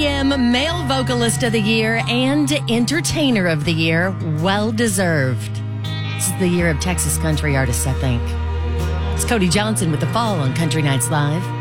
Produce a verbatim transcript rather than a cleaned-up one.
P M Male Vocalist of the Year and Entertainer of the Year. Well deserved. This is the year of Texas country artists, I think. It's Cody Johnson with The Fall on Country Nights Live.